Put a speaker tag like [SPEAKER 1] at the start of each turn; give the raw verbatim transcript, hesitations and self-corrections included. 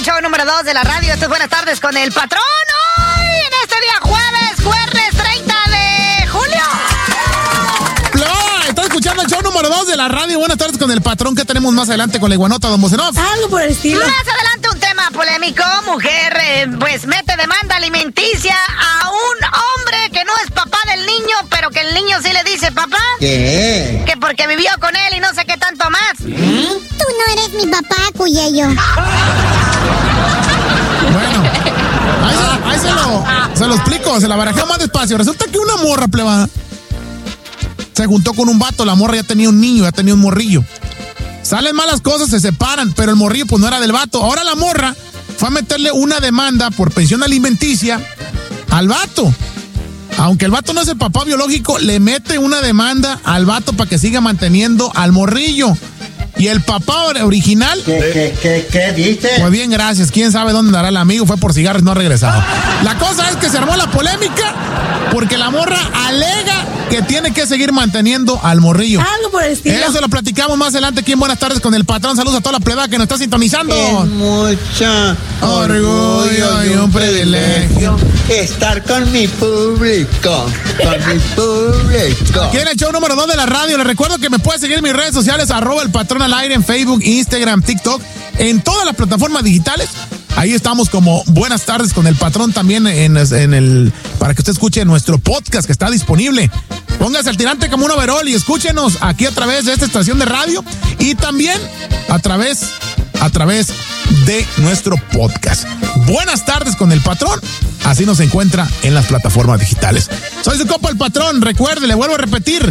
[SPEAKER 1] el show número dos de la radio. Esto es Buenas Tardes con el Patrón. Hoy, en este día jueves, jueves treinta de julio.
[SPEAKER 2] ¡Plá! Estás escuchando el show número dos de la radio. Buenas Tardes con el Patrón. ¿Qué tenemos más adelante con la iguanota, don Bocenov?
[SPEAKER 3] Algo por el estilo.
[SPEAKER 1] Más adelante un tema polémico. Mujer, eh, pues mete demanda alimenticia a un hombre que no es papá del niño, pero que el niño sí le dice papá.
[SPEAKER 4] ¿Qué?
[SPEAKER 1] Que porque vivió con él y no sé qué tanto más.
[SPEAKER 3] ¿Eh? Tú no eres mi papá, Cuyello.
[SPEAKER 2] Bueno, ahí, se, ahí se, lo, se lo explico, se la barajeo más despacio. Resulta que una morra, plebada, se juntó con un vato. La morra ya tenía un niño, ya tenía un morrillo. Salen malas cosas, se separan, pero el morrillo pues no era del vato. Ahora la morra fue a meterle una demanda por pensión alimenticia al vato. Aunque el vato no es el papá biológico, le mete una demanda al vato para que siga manteniendo al morrillo. Y el papá original...
[SPEAKER 4] ¿Qué, qué, qué, qué dice?
[SPEAKER 2] Pues bien, gracias. ¿Quién sabe dónde andará el amigo? Fue por cigarros, no ha regresado. La cosa es que se armó la polémica porque la morra alega que tiene que seguir manteniendo al morrillo.
[SPEAKER 3] Algo por el estilo.
[SPEAKER 2] Eso lo platicamos más adelante aquí en Buenas Tardes con el Patrón. Saludos a toda la plebada que nos está sintonizando.
[SPEAKER 4] Es mucho
[SPEAKER 2] orgullo y un privilegio
[SPEAKER 4] estar con mi público, con mi público.
[SPEAKER 2] Aquí en el show número dos de la radio. Les recuerdo que me puede seguir en mis redes sociales, arroba el Patrón al aire, en Facebook, Instagram, TikTok, en todas las plataformas digitales. Ahí estamos como Buenas Tardes con el Patrón, también en, en el, para que usted escuche nuestro podcast que está disponible. Póngase al tirante como un overol y escúchenos aquí a través de esta estación de radio y también a través, a través de nuestro podcast. Buenas Tardes con el Patrón. Así nos encuentra en las plataformas digitales. Soy su compa el Patrón. Recuerde, le vuelvo a repetir.